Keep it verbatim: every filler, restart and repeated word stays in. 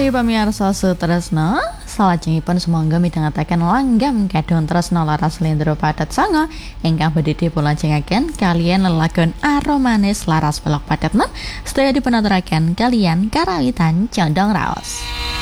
Nggih pamirsa sutresna, salajengipun sumangga midhangetaken langgam kadon tresna laras slendro padet sanga ingkang badhe dipun kalian lelagon aromanis laras pelok padet nem sedaya dipunaturaken kalian karawitan condong raos.